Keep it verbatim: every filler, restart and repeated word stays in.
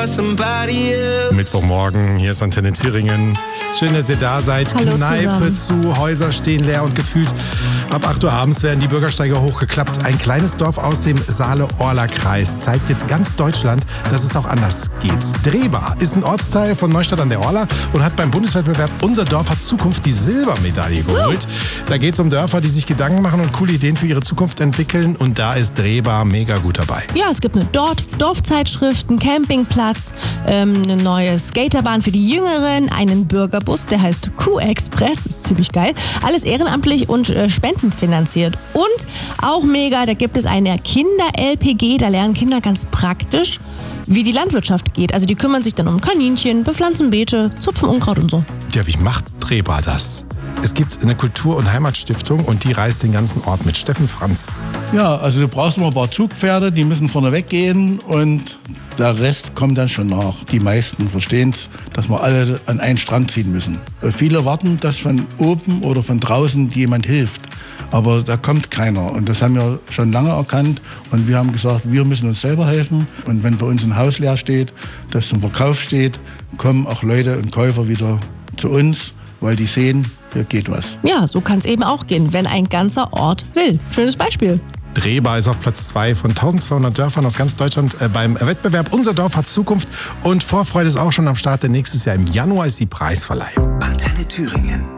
for somebody else. Mittwochmorgen, hier ist Antenne Thüringen. Schön, dass ihr da seid. Hallo Kneipe zusammen. zu, Häuser stehen leer und gefühlt ab acht Uhr abends werden die Bürgersteige hochgeklappt. Ein kleines Dorf aus dem Saale-Orla-Kreis zeigt jetzt ganz Deutschland, dass es auch anders geht. Drehbar ist ein Ortsteil von Neustadt an der Orla und hat beim Bundeswettbewerb Unser Dorf hat Zukunft die Silbermedaille geholt. Da geht es um Dörfer, die sich Gedanken machen und coole Ideen für ihre Zukunft entwickeln. Und da ist Drehbar mega gut dabei. Ja, es gibt eine Dorf Dorfzeitschrift, einen Campingplatz, ähm, eine neue Skaterbahn für die Jüngeren, einen Bürgerbus, der heißt Q-Express, ist ziemlich geil. Alles ehrenamtlich und äh, spendenfinanziert. Und auch mega, da gibt es eine Kinder-L P G, da lernen Kinder ganz praktisch, wie die Landwirtschaft geht. Also die kümmern sich dann um Kaninchen, bepflanzen Beete, zupfen Unkraut und so. Ja, wie macht Drehbar das? Es gibt eine Kultur- und Heimatstiftung und die reist den ganzen Ort mit. Steffen Franz. Ja, also du brauchst immer ein paar Zugpferde, die müssen vorne weggehen und der Rest kommt dann schon nach. Die meisten verstehen es, dass wir alle an einen Strang ziehen müssen. Viele warten, dass von oben oder von draußen jemand hilft. Aber da kommt keiner und das haben wir schon lange erkannt und wir haben gesagt, wir müssen uns selber helfen. Und wenn bei uns ein Haus leer steht, das zum Verkauf steht, kommen auch Leute und Käufer wieder zu uns, weil die sehen, hier geht was. Ja, so kann es eben auch gehen, wenn ein ganzer Ort will. Schönes Beispiel. Drehbar ist auf Platz zwei von eintausendzweihundert Dörfern aus ganz Deutschland äh, beim Wettbewerb Unser Dorf hat Zukunft. Und Vorfreude ist auch schon am Start, denn nächstes Jahr im Januar ist die Preisverleihung. Antenne Thüringen.